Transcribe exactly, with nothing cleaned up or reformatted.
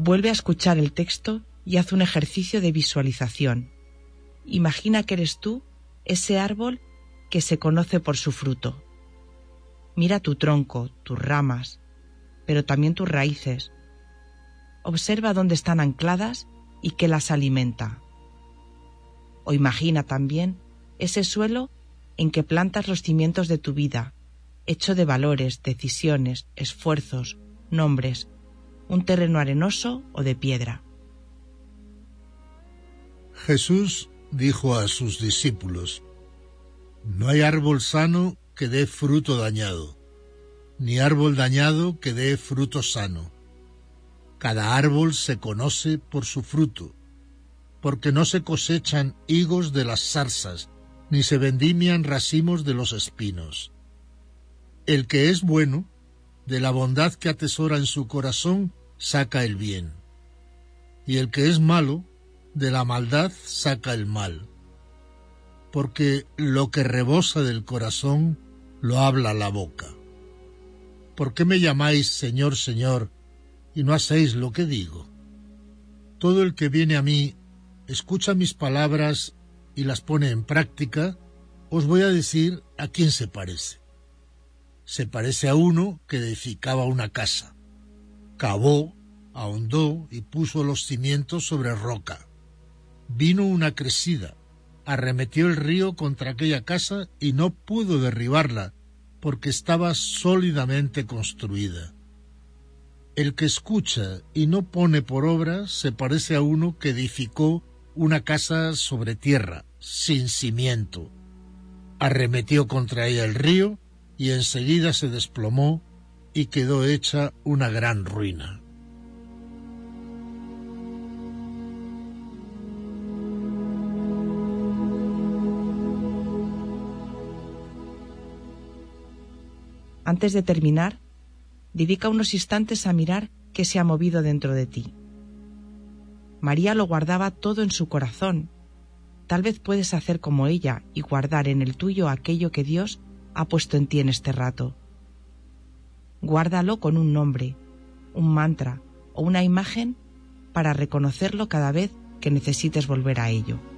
Vuelve a escuchar el texto y haz un ejercicio de visualización. Imagina que eres tú ese árbol que se conoce por su fruto. Mira tu tronco, tus ramas, pero también tus raíces. Observa dónde están ancladas y qué las alimenta. O imagina también ese suelo en que plantas los cimientos de tu vida, hecho de valores, decisiones, esfuerzos, nombres, un terreno arenoso o de piedra. Jesús dijo a sus discípulos: no hay árbol sano que dé fruto dañado, ni árbol dañado que dé fruto sano. Cada árbol se conoce por su fruto, porque no se cosechan higos de las zarzas, ni se vendimian racimos de los espinos. El que es bueno, de la bondad que atesora en su corazón, saca el bien, y el que es malo, de la maldad saca el mal. Porque lo que rebosa del corazón, lo habla la boca. ¿Por qué me llamáis Señor, Señor, y no hacéis lo que digo? Todo el que viene a mí, escucha mis palabras y las pone en práctica, os voy a decir a quién se parece. Se parece a uno que edificaba una casa. Cavó, ahondó y puso los cimientos sobre roca. Vino una crecida, arremetió el río contra aquella casa y no pudo derribarla, porque estaba sólidamente construida. El que escucha y no pone por obra se parece a uno que edificó una casa sobre tierra, sin cimiento. Arremetió contra ella el río y enseguida se desplomó y quedó hecha una gran ruina. Antes de terminar, dedica unos instantes a mirar qué se ha movido dentro de ti. María lo guardaba todo en su corazón. Tal vez puedes hacer como ella y guardar en el tuyo aquello que Dios ha puesto en ti en este rato. Guárdalo con un nombre, un mantra o una imagen para reconocerlo cada vez que necesites volver a ello.